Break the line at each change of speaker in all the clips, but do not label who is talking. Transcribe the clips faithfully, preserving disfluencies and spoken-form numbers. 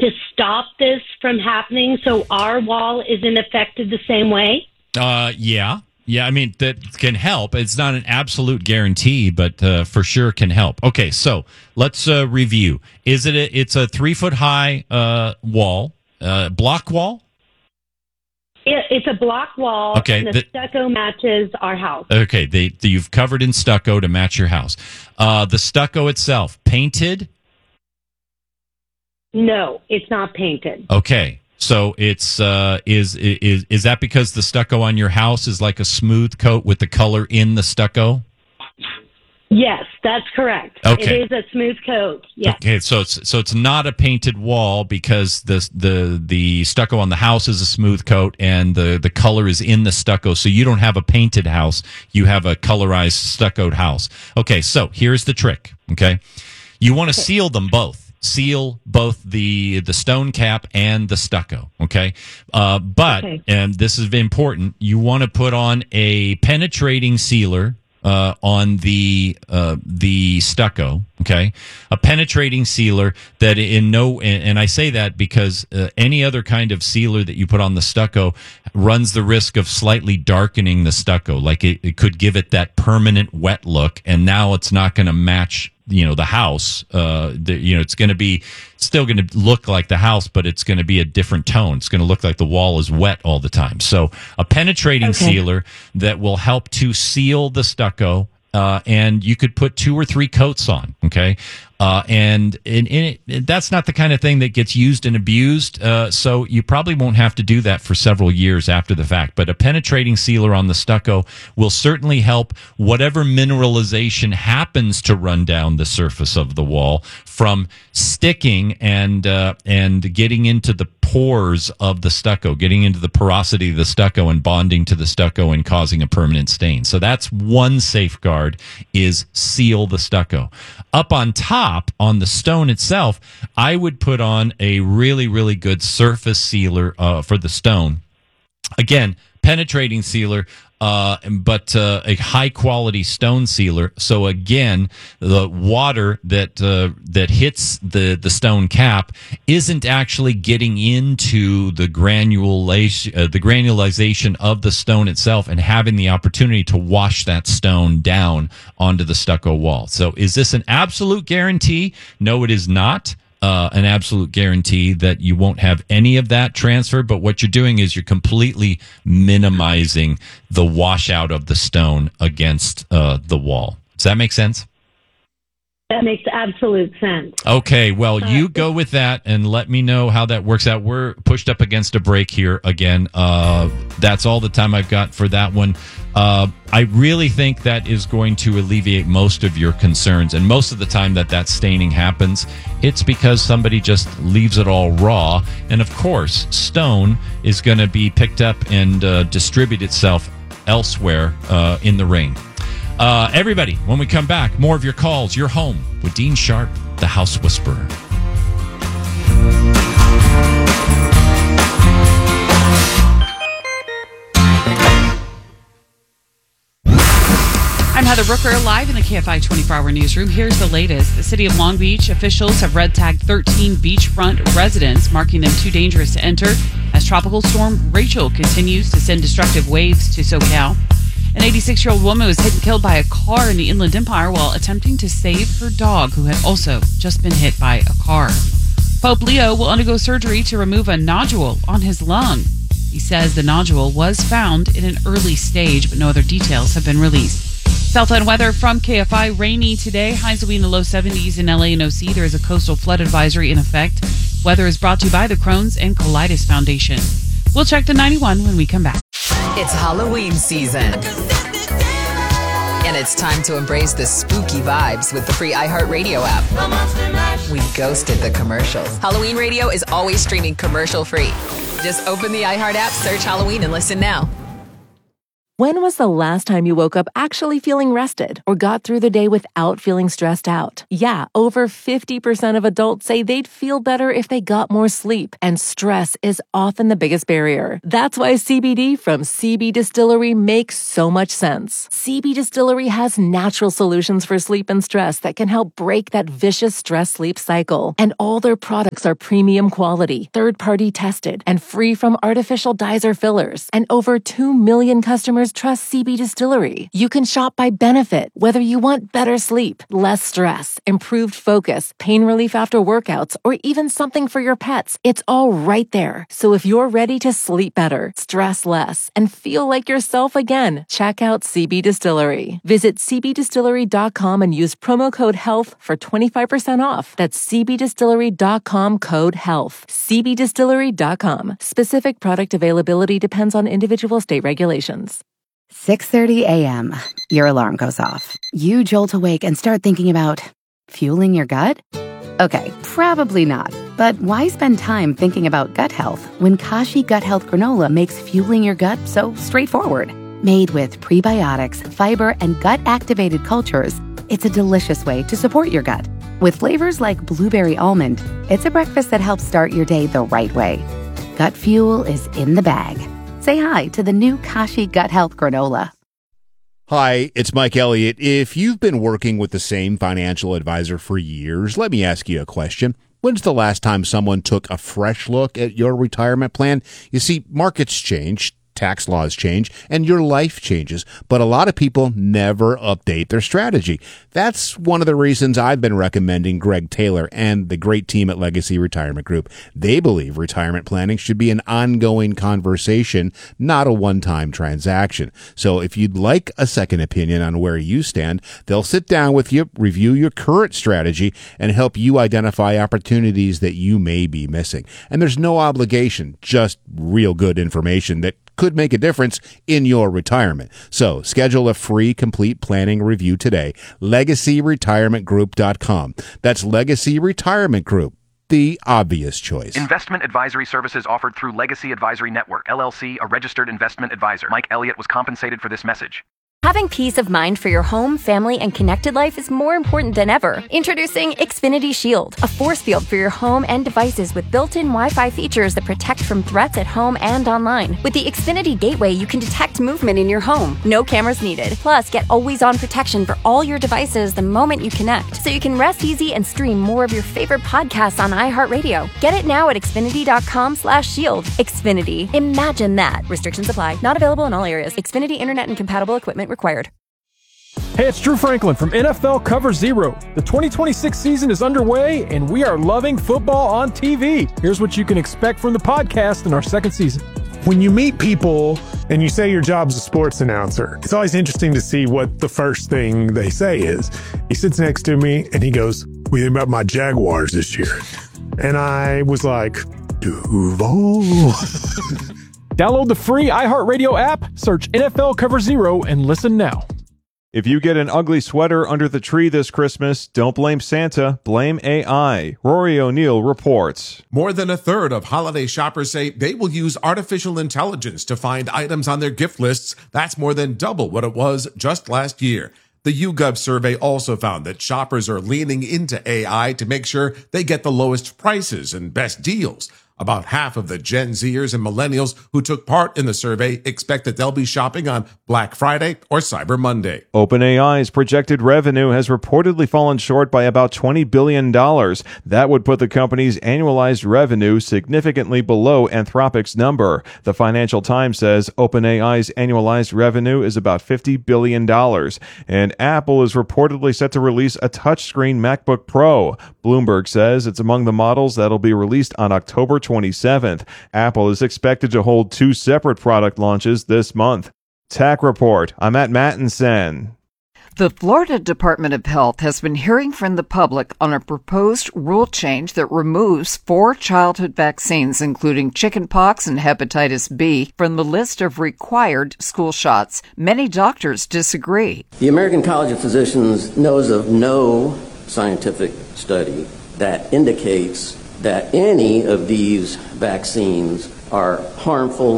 to stop this from happening so our wall isn't affected the same way?
Uh, yeah. Yeah, I mean, that can help. It's not an absolute guarantee, but uh, for sure can help. Okay, so let's uh, review. Is it a, it's a three-foot-high uh, wall, uh, block wall?
It, it's a block wall,
okay,
and the,
the
stucco matches our house.
Okay, they, they, you've covered in stucco to match your house. Uh, the stucco itself, painted?
No, it's not painted.
Okay. So it's uh, is is is that because the stucco on your house is like a smooth coat with the color in the stucco?
Yes, that's correct.
Okay.
It is a smooth coat. Yes.
Okay, so it's so it's not a painted wall because the the the stucco on the house is a smooth coat and the the color is in the stucco. So you don't have a painted house; you have a colorized stuccoed house. Okay, so here's the trick. Okay, you want to okay. seal them both. Seal both the the stone cap and the stucco, okay? Uh, but, okay. and this is important, you want to put on a penetrating sealer uh, on the uh, the stucco, okay? A penetrating sealer that in no, and, and I say that because uh, any other kind of sealer that you put on the stucco runs the risk of slightly darkening the stucco. Like it, it could give it that permanent wet look, and now it's not going to match you know the house uh the, you know it's going to be still going to look like the house, but it's going to be a different tone. It's going to look like the wall is wet all the time. So a penetrating okay. sealer that will help to seal the stucco, uh and you could put two or three coats on, okay? Uh, and in, in it, that's not the kind of thing that gets used and abused, uh, so you probably won't have to do that for several years after the fact. But a penetrating sealer on the stucco will certainly help whatever mineralization happens to run down the surface of the wall from sticking and uh, and getting into the pores of the stucco, getting into the porosity of the stucco and bonding to the stucco and causing a permanent stain. So that's one safeguard, is seal the stucco. Up on top, on the stone itself, I would put on a really, really good surface sealer uh, for the stone. Again, penetrating sealer, uh, but uh, a high-quality stone sealer. So again, the water that uh, that hits the, the stone cap isn't actually getting into the granulation, uh, the granulization of the stone itself and having the opportunity to wash that stone down onto the stucco wall. So is this an absolute guarantee? No, it is not. Uh, an absolute guarantee that you won't have any of that transfer, but what you're doing is you're completely minimizing the washout of the stone against uh, the wall. Does that make sense?
That makes absolute sense.
Okay, well, you go with that and let me know how that works out. We're pushed up against a break here again. Uh, that's all the time I've got for that one. Uh, I really think that is going to alleviate most of your concerns. And most of the time that that staining happens, it's because somebody just leaves it all raw. And of course, stone is going to be picked up and uh, distribute itself elsewhere uh, in the rain. Uh, everybody, when we come back, more of your calls. You're home with Dean Sharp, the House Whisperer.
I'm Heather Brooker, live in the K F I twenty-four hour newsroom. Here's the latest. The city of Long Beach officials have red tagged thirteen beachfront residents, marking them too dangerous to enter as Tropical Storm Rachel continues to send destructive waves to SoCal. An eighty-six-year-old woman was hit and killed by a car in the Inland Empire while attempting to save her dog, who had also just been hit by a car. Pope Leo will undergo surgery to remove a nodule on his lung. He says the nodule was found in an early stage, but no other details have been released. Southland weather from K F I. Rainy today. Highs will be in the low seventies in L A and O C. There is a coastal flood advisory in effect. Weather is brought to you by the Crohn's and Colitis Foundation. We'll check the ninety-one when we come back.
It's Halloween season. And it's time to embrace the spooky vibes with the free iHeartRadio app. We ghosted the commercials. Halloween radio is always streaming commercial free. Just open the iHeart app, search Halloween, and listen now.
When was the last time you woke up actually feeling rested or got through the day without feeling stressed out? Yeah, over fifty percent of adults say they'd feel better if they got more sleep, and stress is often the biggest barrier. That's why C B D from C B Distillery makes so much sense. C B Distillery has natural solutions for sleep and stress that can help break that vicious stress-sleep cycle. And all their products are premium quality, third-party tested, and free from artificial dyes or fillers. And over two million customers trust C B Distillery. You can shop by benefit, whether you want better sleep, less stress, improved focus, pain relief after workouts, or even something for your pets. It's all right there. So if you're ready to sleep better, stress less, and feel like yourself again, check out C B Distillery. Visit c b distillery dot com and use promo code HEALTH for twenty-five percent off. That's c b distillery dot com code HEALTH. c b distillery dot com. Specific product availability depends on individual state regulations.
six thirty a.m. Your alarm goes off. You jolt awake and start thinking about fueling your gut? Okay, probably not. But why spend time thinking about gut health when Kashi Gut Health Granola makes fueling your gut so straightforward? Made with prebiotics, fiber, and gut-activated cultures, it's a delicious way to support your gut. With flavors like blueberry almond, it's a breakfast that helps start your day the right way. Gut fuel is in the bag. Say hi to the new Kashi Gut Health Granola.
Hi, it's Mike Elliott. If you've been working with the same financial advisor for years, let me ask you a question. When's the last time someone took a fresh look at your retirement plan? You see, markets change, tax laws change, and your life changes, but a lot of people never update their strategy. That's one of the reasons I've been recommending Greg Taylor and the great team at Legacy Retirement Group. They believe retirement planning should be an ongoing conversation, not a one-time transaction. So if you'd like a second opinion on where you stand, they'll sit down with you, review your current strategy, and help you identify opportunities that you may be missing. And there's no obligation, just real good information that could make a difference in your retirement. So schedule a free complete planning review today. legacy retirement group dot com. That's Legacy Retirement Group, the obvious choice.
Investment advisory services offered through Legacy Advisory Network, L L C, a registered investment advisor. Mike Elliott was compensated for this message.
Having peace of mind for your home, family, and connected life is more important than ever. Introducing Xfinity Shield, a force field for your home and devices with built-in Wi-Fi features that protect from threats at home and online. With the Xfinity Gateway, you can detect movement in your home. No cameras needed. Plus, get always-on protection for all your devices the moment you connect, so you can rest easy and stream more of your favorite podcasts on iHeartRadio. Get it now at xfinity dot com slash shield. Xfinity. Imagine that. Restrictions apply. Not available in all areas. Xfinity Internet and compatible equipment required.
Hey, it's Drew Franklin from N F L Cover Zero. The twenty twenty-six season is underway, and we are loving football on T V. Here's what you can expect from the podcast in our second season.
When you meet people and you say your job's a sports announcer, it's always interesting to see what the first thing they say is. He sits next to me, and he goes, "What do you think about my Jaguars this year?" And I was like, Duval.
Download the free iHeartRadio app, search N F L Cover Zero, and listen now.
If you get an ugly sweater under the tree this Christmas, don't blame Santa, blame A I. Rory O'Neill reports.
More than a third of holiday shoppers say they will use artificial intelligence to find items on their gift lists. That's more than double what it was just last year. The YouGov survey also found that shoppers are leaning into A I to make sure they get the lowest prices and best deals. About half of the Gen Zers and millennials who took part in the survey expect that they'll be shopping on Black Friday or Cyber Monday.
OpenAI's projected revenue has reportedly fallen short by about twenty billion dollars. That would put the company's annualized revenue significantly below Anthropic's number. The Financial Times says OpenAI's annualized revenue is about fifty billion dollars. And Apple is reportedly set to release a touchscreen MacBook Pro. Bloomberg says it's among the models that'll be released on October twenty-seventh. Apple is expected to hold two separate product launches this month. Tech Report. I'm at Mattinson.
The Florida Department of Health has been hearing from the public on a proposed rule change that removes four childhood vaccines, including chickenpox and hepatitis B, from the list of required school shots. Many doctors disagree.
The American College of Physicians knows of no scientific study that indicates that any of these vaccines are harmful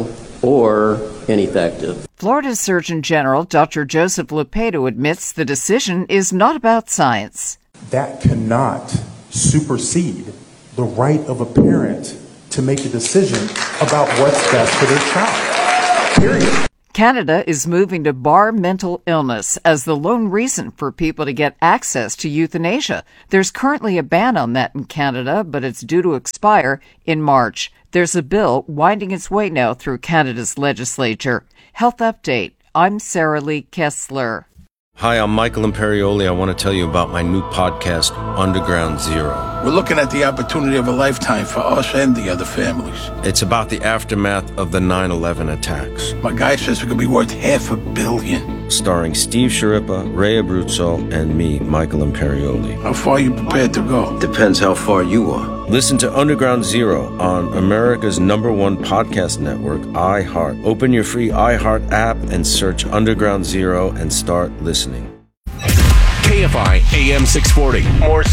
or ineffective.
Florida Surgeon General Doctor Joseph Lupetto admits the decision is not about science.
That cannot supersede the right of a parent to make a decision about what's best for their child. Period.
Canada is moving to bar mental illness as the lone reason for people to get access to euthanasia. There's currently a ban on that in Canada, but it's due to expire in March. There's a bill winding its way now through Canada's legislature. Health Update. I'm Sarah Lee Kessler.
Hi, I'm Michael Imperioli. I want to tell you about my new podcast, Underground Zero.
We're looking at the opportunity of a lifetime for us and the other families.
It's about the aftermath of the nine eleven attacks.
My guy says we could be worth half a billion.
Starring Steve Sciarippa, Ray Abruzzo, and me, Michael Imperioli.
How far are you prepared to go?
Depends how far you are. Listen to Underground Zero on America's number one podcast network, iHeart. Open your free iHeart app and search Underground Zero and start listening.
K F I A M six forty. More